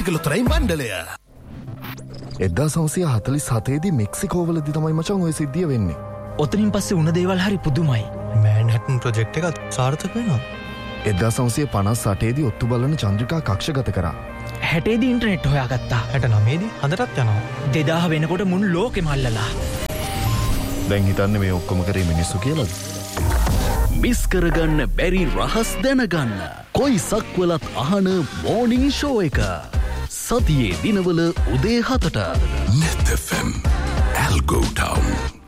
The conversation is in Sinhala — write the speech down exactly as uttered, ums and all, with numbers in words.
කලොතරයි මණ්ඩලය. එක්දාස් නවසිය හතළිස් හතේදී මෙක්සිකෝවලදී තමයි මචං ඔය සිද්ධිය වෙන්නේ. ඔතනින් පස්සේ උන දේවල් හරි පුදුමයි. මෑන්හටන් ප්‍රොජෙක්ට් එක සාර්ථක වෙනවා. එක්දාස් නවසිය පනස් අටේදී ඔත්තු බලන චන්ද්‍රිකා කක්ෂගත කරා. හැටේදී ඉන්ටර්නෙට් හොයාගත්තා. හැට නවයේදී හදටත් යනවා. දෙදාහ වෙනකොට මුන් ලෝකෙම අල්ලලා. දැන් හිතන්නේ මේ ඔක්කොම කරේ මිනිස්සු කියලාද? මිස් කරගන්න බැරි රහස් දැනගන්න. කොයි සක්වලත් අහන මෝර්නිං ෂෝ එක. සතියේ දිනවල උදේ හතට. Net F M Algo Town.